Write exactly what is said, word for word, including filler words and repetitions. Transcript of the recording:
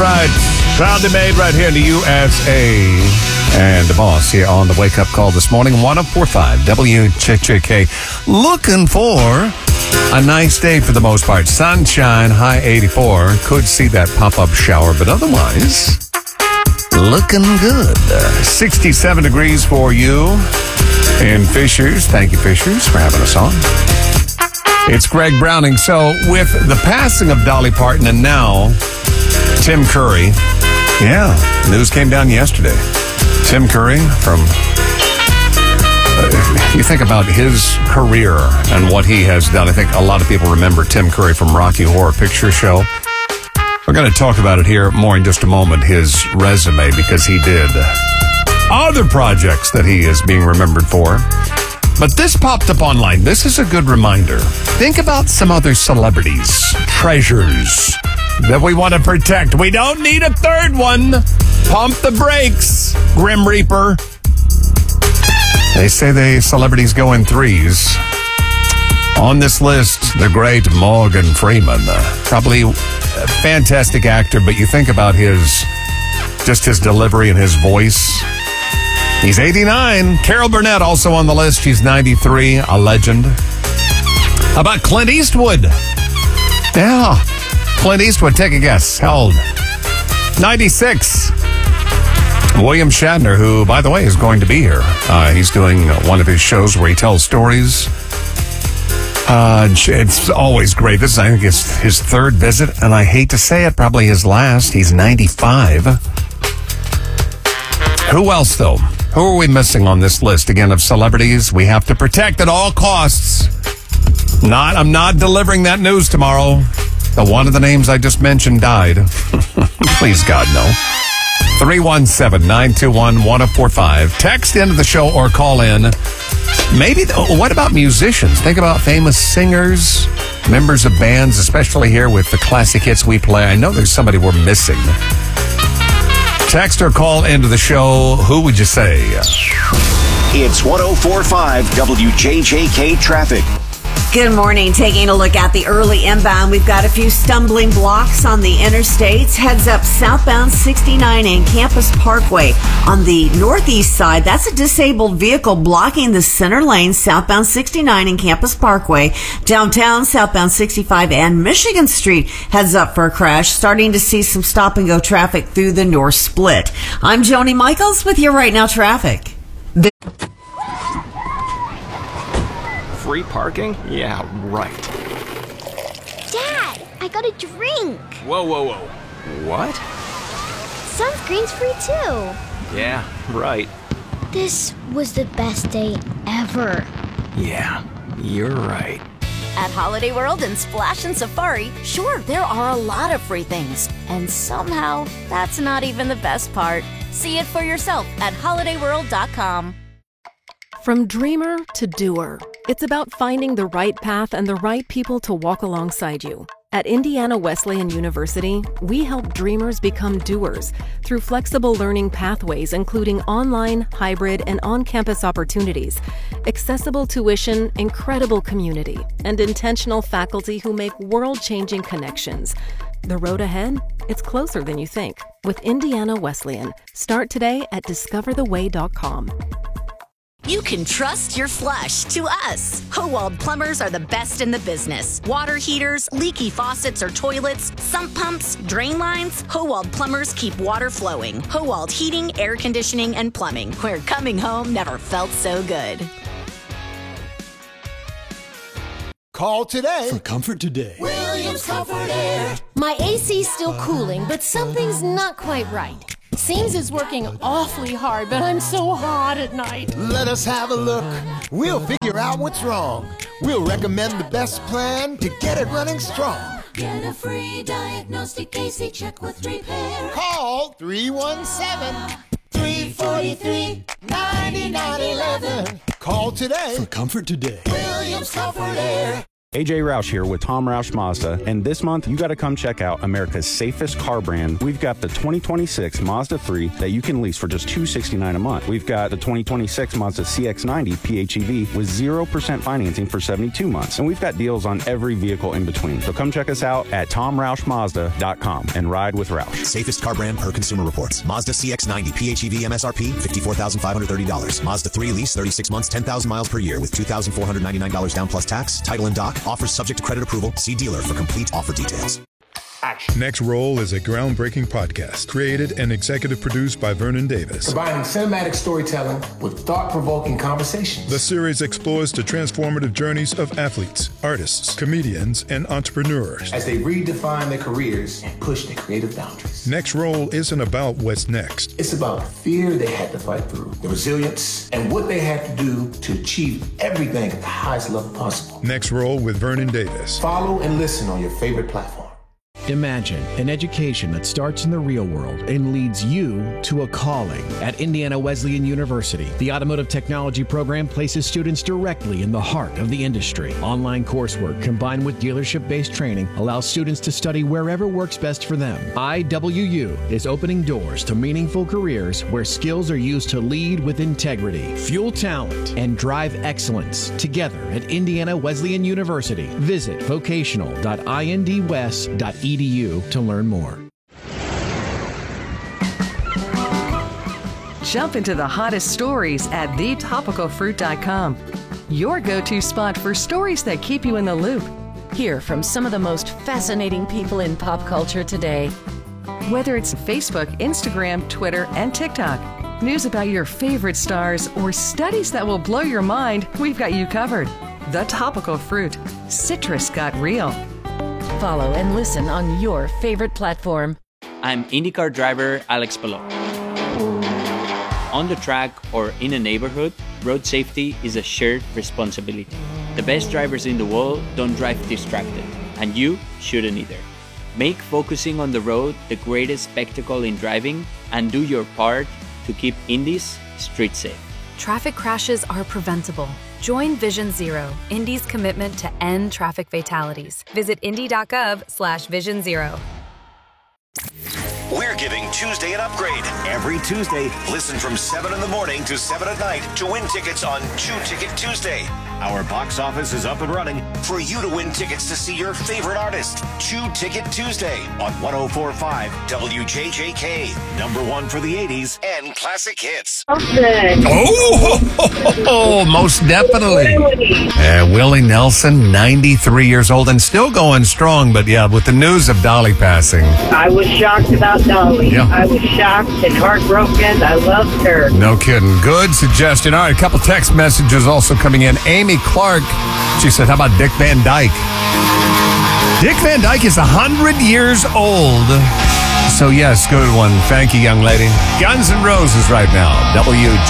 right. Proudly made right here in the U S A. And the boss here on the wake-up call this morning, one oh four point five W J J K. Looking for a nice day for the most part. Sunshine, high eighty-four. Could see that pop-up shower, but otherwise, looking good. sixty-seven degrees for you in Fishers. Thank you, Fishers, for having us on. It's Greg Browning. So with the passing of Dolly Parton and now Tim Curry, yeah, news came down yesterday. Tim Curry from, uh, you think about his career and what he has done. I think a lot of people remember Tim Curry from Rocky Horror Picture Show. We're going to talk about it here more in just a moment, his resume, because he did other projects that he is being remembered for. But this popped up online. This is a good reminder. Think about some other celebrities, treasures that we want to protect. We don't need a third one. Pump the brakes, Grim Reaper. They say the celebrities go in threes. On this list, the great Morgan Freeman. Uh, probably a fantastic actor, but you think about his, just his delivery and his voice. He's eighty-nine. Carol Burnett also on the list. She's ninety-three, a legend. How about Clint Eastwood? Yeah. Clint Eastwood, take a guess. How old? ninety-six. William Shatner, who, by the way, is going to be here. Uh, he's doing one of his shows where he tells stories. Uh, it's always great. This is, I think, his, his third visit, and I hate to say it, probably his last. He's ninety-five. Who else, though? Who are we missing on this list, again, of celebrities we have to protect at all costs? Not, I'm not delivering that news tomorrow. The one of the names I just mentioned died. Please, God, no. three one seven, nine two one, one oh four five. Text into the show or call in. Maybe, the, what about musicians? Think about famous singers, members of bands, especially here with the classic hits we play. I know there's somebody we're missing. Text or call into the show. Who would you say? It's one oh four point five W J J K traffic. Good morning. Taking a look at the early inbound, we've got a few stumbling blocks on the interstates. Heads up southbound sixty-nine and Campus Parkway. On the northeast side, that's a disabled vehicle blocking the center lane, southbound sixty-nine and Campus Parkway. Downtown, southbound sixty-five and Michigan Street, heads up for a crash. Starting to see some stop and go traffic through the north split. I'm Joni Michaels with your Right Now traffic. The- Free parking? Yeah, right. Dad, I got a drink. Whoa, whoa, whoa. What? Sunscreen's free too. Yeah, right. This was the best day ever. Yeah, you're right. At Holiday World and Splash and Safari, sure, there are a lot of free things. And somehow, that's not even the best part. See it for yourself at holiday world dot com. From dreamer to doer, it's about finding the right path and the right people to walk alongside you. At Indiana Wesleyan University, we help dreamers become doers through flexible learning pathways, including online, hybrid, and on-campus opportunities, accessible tuition, incredible community, and intentional faculty who make world-changing connections. The road ahead? It's closer than you think. With Indiana Wesleyan, start today at discover the way dot com. You can trust your flush to us. Howald Plumbers are the best in the business. Water heaters, leaky faucets or toilets, sump pumps, drain lines. Howald Plumbers keep water flowing. Howald Heating, Air Conditioning, and Plumbing, where coming home never felt so good. Call today for Comfort Today. Williams Comfort Air. My A C's still cooling, but something's not quite right. Seems it's working awfully hard, but I'm so hot at night. Let us have a look. We'll figure out what's wrong. We'll recommend the best plan to get it running strong. Get a free diagnostic A C check with repair. Call three one seven, three four three, nine nine one one. Call today for Comfort Today. Williams Comfort Air. A J Roush here with Tom Roush Mazda, and this month you got to come check out America's safest car brand. We've got the twenty twenty-six Mazda three that you can lease for just two hundred sixty-nine dollars a month. We've got the twenty twenty-six Mazda C X ninety P H E V with zero percent financing for seventy-two months, and we've got deals on every vehicle in between. So come check us out at tom roush mazda dot com and ride with Roush. Safest car brand per Consumer Reports. Mazda C X ninety P H E V M S R P fifty-four thousand five hundred thirty dollars. Mazda three lease thirty-six months, ten thousand miles per year with two thousand four hundred ninety-nine dollars down plus tax. Title and dock. Offers subject to credit approval. See dealer for complete offer details. Action. Next Roll is a groundbreaking podcast created and executive produced by Vernon Davis. Combining cinematic storytelling with thought-provoking conversations. The series explores the transformative journeys of athletes, artists, comedians, and entrepreneurs as they redefine their careers and push their creative boundaries. Next Roll isn't about what's next. It's about the fear they had to fight through, the resilience, and what they had to do to achieve everything at the highest level possible. Next Roll with Vernon Davis. Follow and listen on your favorite platform. Imagine an education that starts in the real world and leads you to a calling. At Indiana Wesleyan University, the Automotive Technology program places students directly in the heart of the industry. Online coursework combined with dealership-based training allows students to study wherever works best for them. I W U is opening doors to meaningful careers where skills are used to lead with integrity, fuel talent, and drive excellence. Together at Indiana Wesleyan University, visit vocational dot indwest dot e d u to learn more. Jump into the hottest stories at the topical fruit dot com, your go-to spot for stories that keep you in the loop. Hear from some of the most fascinating people in pop culture today. Whether it's Facebook, Instagram, Twitter, and TikTok, news about your favorite stars, or studies that will blow your mind, we've got you covered. The Topical Fruit. Citrus got real. Follow and listen on your favorite platform. I'm IndyCar driver Alex Palou. On the track or in a neighborhood, road safety is a shared responsibility. The best drivers in the world don't drive distracted, and you shouldn't either. Make focusing on the road the greatest spectacle in driving, and do your part to keep Indy's street safe. Traffic crashes are preventable. Join Vision Zero, Indy's commitment to end traffic fatalities. Visit indy.gov slash vision zero. We're giving Tuesday an upgrade. Every Tuesday, listen from seven in the morning to seven at night to win tickets on Two Ticket Tuesday. Our box office is up and running for you to win tickets to see your favorite artist. Two Ticket Tuesday on one oh four point five W J J K. Number one for the eighties and classic hits. Okay. Oh, ho, ho, ho, most definitely. Uh, Willie Nelson, ninety-three years old and still going strong. But yeah, with the news of Dolly passing. I was shocked about Dolly. Yeah. I was shocked and heartbroken. I loved her. No kidding. Good suggestion. All right, a couple text messages also coming in. Amy Clark, she said, how about Dick Van Dyke? Dick Van Dyke is one hundred years old. So, yes, good one. Thank you, young lady. Guns N' Roses right now. W